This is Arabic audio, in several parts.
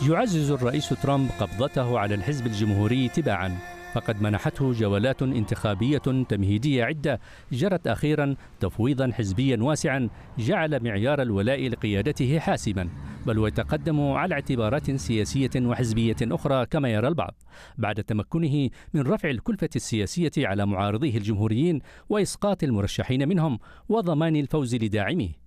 يعزز الرئيس ترامب قبضته على الحزب الجمهوري تباعا، فقد منحته جولات انتخابية تمهيدية عدة جرت أخيرا تفويضا حزبيا واسعا جعل معيار الولاء لقيادته حاسما، بل ويتقدم على اعتبارات سياسية وحزبية أخرى كما يرى البعض، بعد تمكنه من رفع الكلفة السياسية على معارضيه الجمهوريين وإسقاط المرشحين منهم وضمان الفوز لداعميه.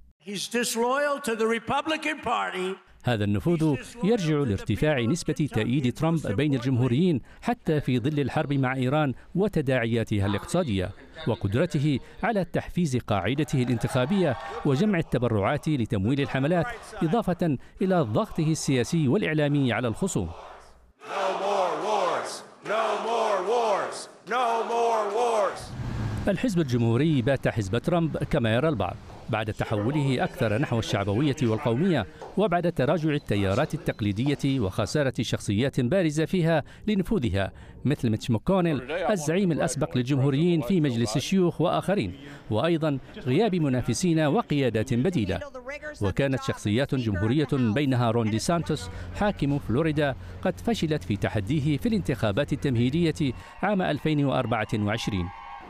هذا النفوذ يرجع لارتفاع نسبة تأييد ترامب بين الجمهوريين حتى في ظل الحرب مع إيران وتداعياتها الاقتصادية، وقدرته على تحفيز قاعدته الانتخابية وجمع التبرعات لتمويل الحملات، إضافة إلى ضغطه السياسي والإعلامي على الخصوم. الحزب الجمهوري بات حزب ترامب كما يرى البعض، بعد تحوله أكثر نحو الشعبوية والقومية، وبعد تراجع التيارات التقليدية وخسارة شخصيات بارزة فيها لنفوذها مثل ميتش ماكونيل الزعيم الأسبق للجمهوريين في مجلس الشيوخ وآخرين، وأيضا غياب منافسين وقيادات بديلة. وكانت شخصيات جمهورية بينها رون دي سانتوس حاكم فلوريدا قد فشلت في تحديه في الانتخابات التمهيدية عام 2024.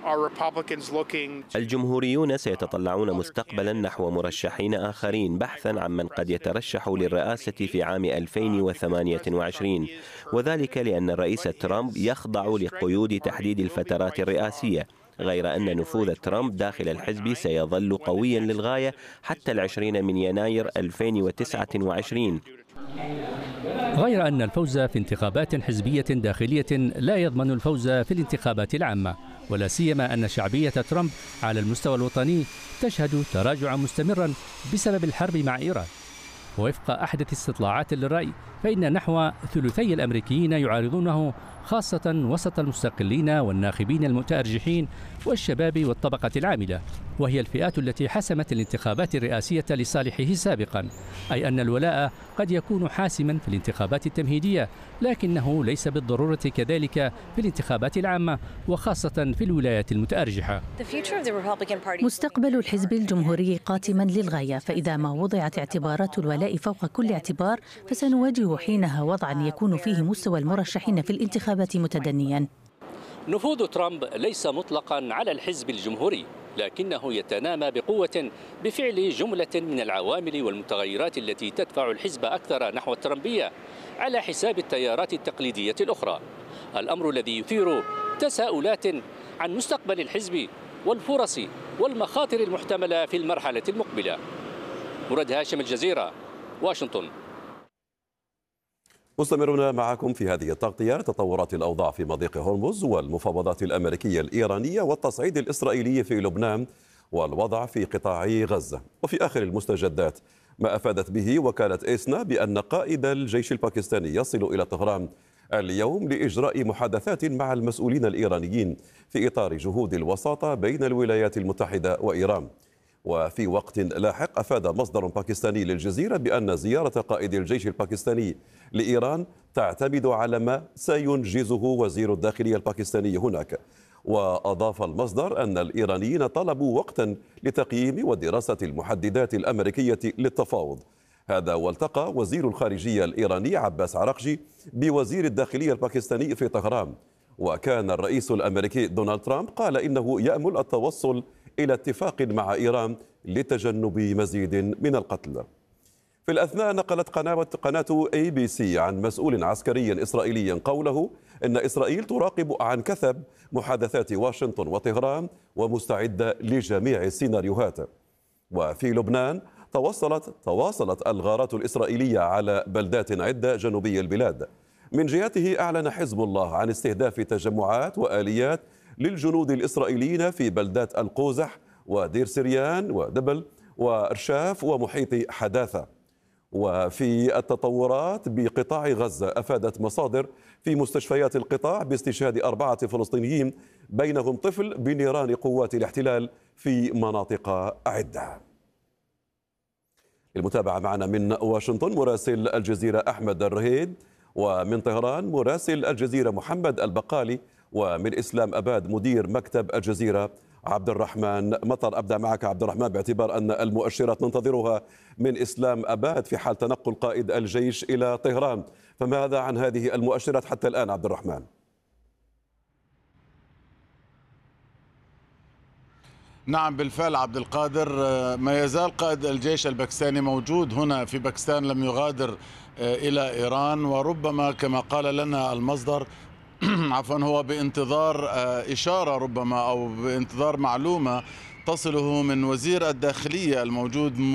الجمهوريون سيتطلعون مستقبلا نحو مرشحين آخرين بحثا عن من قد يترشح للرئاسة في عام 2028، وذلك لأن الرئيس ترامب يخضع لقيود تحديد الفترات الرئاسية، غير أن نفوذ ترامب داخل الحزب سيظل قويا للغاية حتى 20 من يناير 2029. غير أن الفوز في انتخابات حزبية داخلية لا يضمن الفوز في الانتخابات العامة، ولا سيما أن شعبية ترامب على المستوى الوطني تشهد تراجعا مستمرا بسبب الحرب مع إيران. ووفق أحدث استطلاعات للرأي فإن نحو ثلثي الأمريكيين يعارضونه، خاصة وسط المستقلين والناخبين المتأرجحين والشباب والطبقة العاملة، وهي الفئات التي حسمت الانتخابات الرئاسية لصالحه سابقا، أي أن الولاء قد يكون حاسما في الانتخابات التمهيدية، لكنه ليس بالضرورة كذلك في الانتخابات العامة، وخاصة في الولايات المتأرجحة. مستقبل الحزب الجمهوري قاتما للغاية، فإذا ما وضعت اعتبارات الولاء فوق كل اعتبار فسنواجه حينها وضعا يكون فيه مستوى المرشحين في الانتخابات متدنيا. نفوذ ترامب ليس مطلقا على الحزب الجمهوري، لكنه يتنامى بقوة بفعل جملة من العوامل والمتغيرات التي تدفع الحزب أكثر نحو الترامبية على حساب التيارات التقليدية الأخرى، الأمر الذي يثير تساؤلات عن مستقبل الحزب والفرص والمخاطر المحتملة في المرحلة المقبلة. مراد هاشم، الجزيرة، واشنطن. مستمرون معكم في هذه التغطية. تطورات الأوضاع في مضيق هرمز والمفاوضات الأمريكية الإيرانية والتصعيد الإسرائيلي في لبنان والوضع في قطاع غزة. وفي آخر المستجدات ما أفادت به وكالة إسنا بأن قائد الجيش الباكستاني يصل إلى طهران اليوم لإجراء محادثات مع المسؤولين الإيرانيين في إطار جهود الوساطة بين الولايات المتحدة وإيران. وفي وقت لاحق أفاد مصدر باكستاني للجزيرة بأن زيارة قائد الجيش الباكستاني لإيران تعتمد على ما سينجزه وزير الداخلية الباكستاني هناك. وأضاف المصدر أن الإيرانيين طلبوا وقتا لتقييم ودراسة المحددات الأمريكية للتفاوض. هذا والتقى وزير الخارجية الإيراني عباس عراقجي بوزير الداخلية الباكستاني في طهران. وكان الرئيس الأمريكي دونالد ترامب قال إنه يأمل التوصل إلى اتفاق مع إيران لتجنب مزيد من القتل. في الأثناء نقلت قناة ABC عن مسؤول عسكري إسرائيلي قوله إن إسرائيل تراقب عن كثب محادثات واشنطن وطهران ومستعدة لجميع السيناريوهات. وفي لبنان تواصلت الغارات الإسرائيلية على بلدات عدة جنوبي البلاد. من جهته أعلن حزب الله عن استهداف تجمعات وآليات للجنود الإسرائيليين في بلدات القوزح ودير سريان ودبل وإرشاف ومحيط حداثة. وفي التطورات بقطاع غزة أفادت مصادر في مستشفيات القطاع باستشهاد 4 فلسطينيين بينهم طفل بنيران قوات الاحتلال في مناطق عدة. المتابعة معنا من واشنطن مراسل الجزيرة أحمد الرهيد، ومن طهران مراسل الجزيرة محمد البقالي، ومن إسلام أباد مدير مكتب الجزيرة عبد الرحمن مطر. أبدأ معك عبد الرحمن، باعتبار أن المؤشرات ننتظرها من إسلام أباد في حال تنقل قائد الجيش إلى طهران، فماذا عن هذه المؤشرات حتى الآن عبد الرحمن؟ نعم بالفعل عبد القادر، ما يزال قائد الجيش الباكستاني موجود هنا في باكستان، لم يغادر إلى إيران، وربما كما قال لنا المصدر عفوا هو بانتظار إشارة ربما أو بانتظار معلومة تصله من وزير الداخلية الموجود